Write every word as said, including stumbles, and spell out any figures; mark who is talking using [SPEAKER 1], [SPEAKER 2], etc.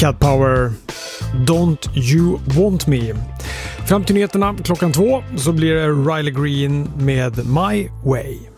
[SPEAKER 1] Cat Power, Don't You Want Me. Fram till nyheterna klockan två så blir det Riley Green med My Way.